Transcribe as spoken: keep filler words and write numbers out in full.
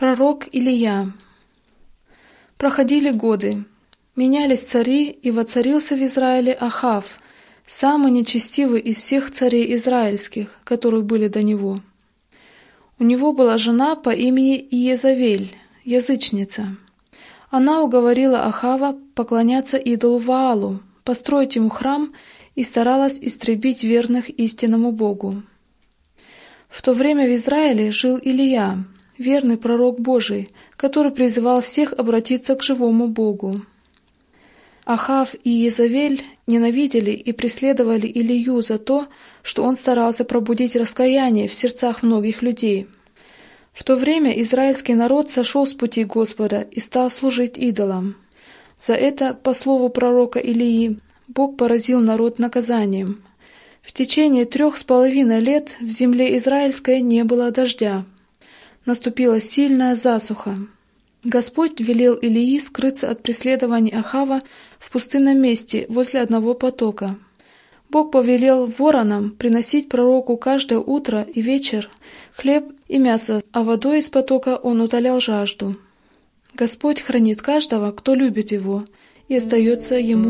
Пророк Илия. Проходили годы, менялись цари, и воцарился в Израиле Ахав, самый нечестивый из всех царей израильских, которые были до него. У него была жена по имени Иезавель, язычница. Она уговорила Ахава поклоняться идолу Ваалу, построить ему храм, и старалась истребить верных истинному Богу. В то время в Израиле жил Илия, верный пророк Божий, который призывал всех обратиться к живому Богу. Ахав и Иезавель ненавидели и преследовали Илию за то, что он старался пробудить раскаяние в сердцах многих людей. В то время израильский народ сошел с пути Господа и стал служить идолам. За это, по слову пророка Илии, Бог поразил народ наказанием. В течение трех с половиной лет в земле израильской не было дождя. Наступила сильная засуха. Господь велел Илии скрыться от преследований Ахава в пустынном месте возле одного потока. Бог повелел воронам приносить пророку каждое утро и вечер хлеб и мясо, а водой из потока он утолял жажду. Господь хранит каждого, кто любит Его, и остается Ему